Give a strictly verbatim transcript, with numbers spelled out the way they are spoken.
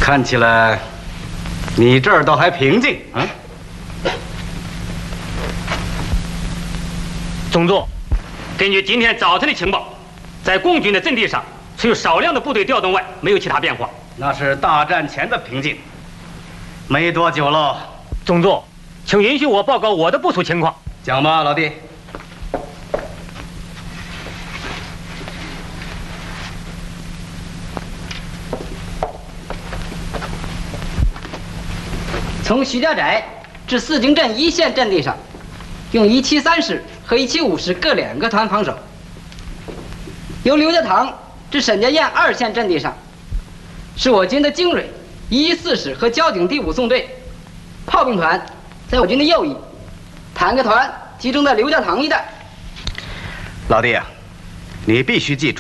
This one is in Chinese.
看起来你这儿倒还平静啊。 总座，根据今天早晨的情报，在共军的阵地上，除有少量的部队调动外，没有其他变化。 那是大战前的平静，没多久了。 总座，请允许我报告我的部署情况。 讲吧，老弟。 从徐家寨至四经镇一线阵地上，用一七三师和一七五师各两个团防守；由刘家塘至沈家堰二线阵地上，是我军的精锐一一四师和交警第五纵队，炮兵团在我军的右翼，坦克团集中在刘家塘一带。 老弟啊，你必须记住。